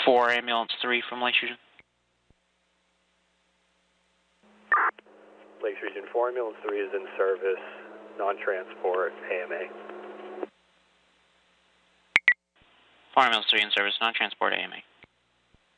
4 Ambulance 3 from Lakes Region. Lakes Region 4 Ambulance 3 is in service, non-transport, AMA. 4 Ambulance 3 in service, non-transport AMA.